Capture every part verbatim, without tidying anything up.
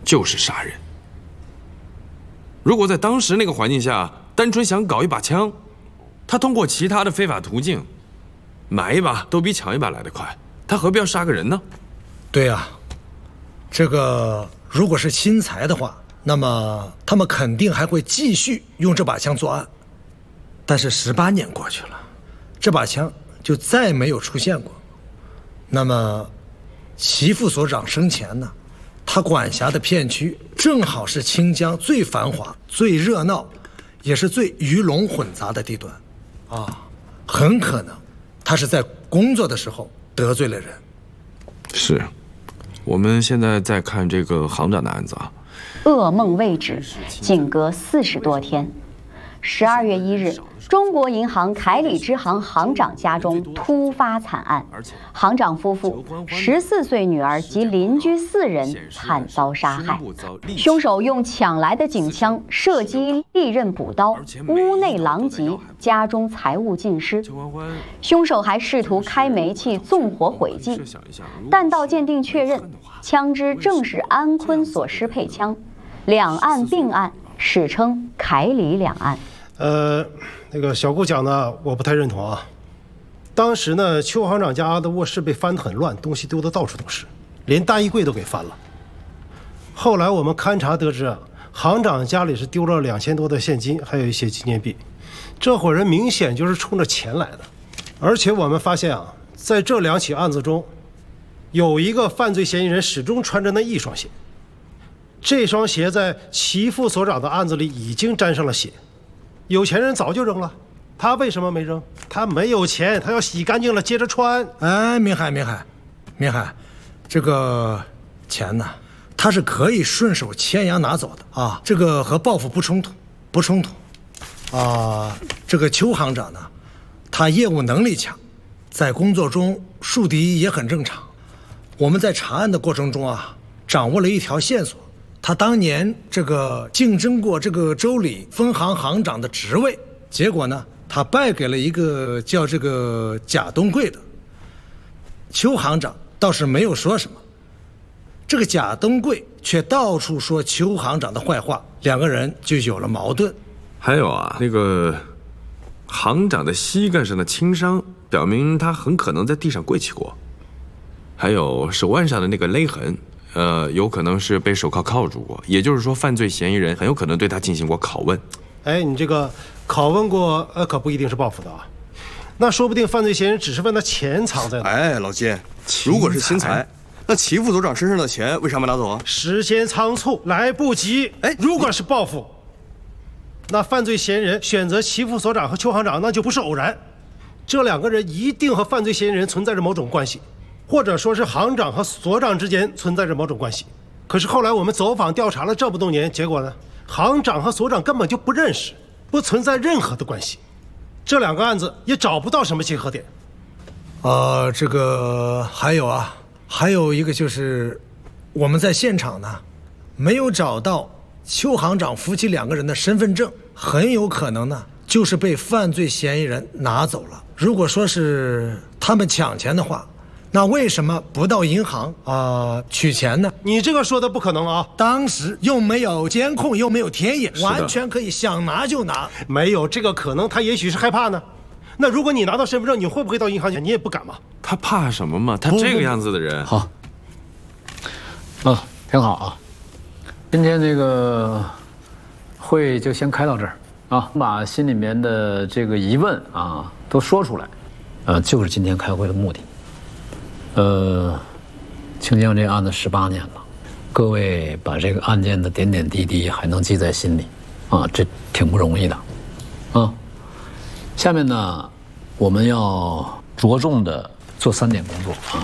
就是杀人。如果在当时那个环境下，单纯想搞一把枪，他通过其他的非法途径买一把都比抢一把来得快，他何必要杀个人呢？ 对呀、啊，这个如果是钦才的话，那么他们肯定还会继续用这把枪作案。但是十八年过去了，这把枪就再没有出现过。那么齐副所长生前呢，他管辖的片区正好是清江最繁华、最热闹，也是最鱼龙混杂的地段，啊，很可能他是在工作的时候得罪了人。 是，我们现在在看这个行长的案子啊。 噩梦未止，仅隔四十多天。十二月一日，中国银行凯里支行行长家中突发惨案，行长夫妇、十四岁女儿及邻居四人惨遭杀害。凶手用抢来的警枪射击利刃补刀，屋内狼藉，家中财物尽失。凶手还试图开煤气纵火毁迹，弹道鉴定确认，枪支正是安坤所施配枪，两案并案，史称凯里两案。 呃，那个小顾讲的我不太认同啊。当时呢，邱行长家的卧室被翻得很乱，东西丢得到处都是，连大衣柜都给翻了。后来我们勘查得知啊，行长家里是丢了两千多的现金，还有一些纪念币。这伙人明显就是冲着钱来的。而且我们发现啊，在这两起案子中，有一个犯罪嫌疑人始终穿着那一双鞋，这双鞋在齐副所长的案子里已经沾上了血。有钱人早就扔了，他为什么没扔？他没有钱，他要洗干净了接着穿。 哎，明海，明海，明海，这个钱呢，他是可以顺手牵羊拿走的啊，这个和报复不冲突，不冲突。啊，这个邱行长呢，他业务能力强，在工作中树敌也很正常。我们在查案的过程中啊，掌握了一条线索。他当年这个竞争过这个州里分行行长的职位，结果呢，他败给了一个叫这个贾东贵的。邱行长倒是没有说什么，这个贾东贵却到处说邱行长的坏话，两个人就有了矛盾。 还有啊，那个行长的膝盖上的轻伤，表明他很可能在地上跪起过。还有手腕上的那个勒痕。呃，有可能是被手铐铐住过，也就是说，犯罪嫌疑人很有可能对他进行过拷问。 哎，你这个拷问过，呃，可不一定是报复的啊。那说不定犯罪嫌疑人只是问他钱藏在哪。 哎，老金，如果是钦财，那齐副所长身上的钱为啥没拿走啊？ 时间仓促，来不及。哎，如果是报复，那犯罪嫌疑人选择齐副所长和邱行长，那就不是偶然，这两个人一定和犯罪嫌疑人存在着某种关系。或者说是行长和所长之间存在着某种关系，可是后来我们走访调查了这么多年，结果呢，行长和所长根本就不认识，不存在任何的关系，这两个案子也找不到什么结合点。 呃，这个还有啊，还有一个就是我们在现场呢，没有找到邱行长夫妻两个人的身份证，很有可能呢就是被犯罪嫌疑人拿走了。如果说是他们抢钱的话，那为什么不到银行啊、呃、取钱呢？ 你这个说的不可能啊！ 当时又没有监控，又没有田野，完全可以想拿就拿。 没有这个可能，他也许是害怕呢。那如果你拿到身份证，你会不会到银行去？你也不敢嘛。 他怕什么嘛？他这个样子的人。 好，啊，挺好啊。今天这个会就先开到这儿啊，把心里面的这个疑问啊都说出来，呃，就是今天开会的目的。呃，清江这案子十八年了，各位把这个案件的点点滴滴还能记在心里，啊，这挺不容易的，啊。下面呢，我们要着重的做三点工作啊。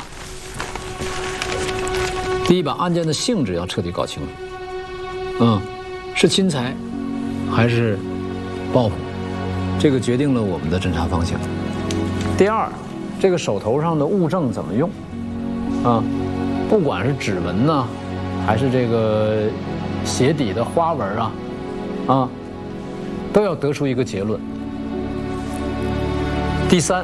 第一，把案件的性质要彻底搞清楚，嗯，是钦财还是报复，这个决定了我们的侦查方向。第二，这个手头上的物证怎么用？啊，不管是指纹呢，还是这个鞋底的花纹啊，啊，都要得出一个结论。第三，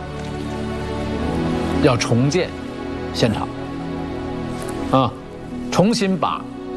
要重建现场，啊，重新把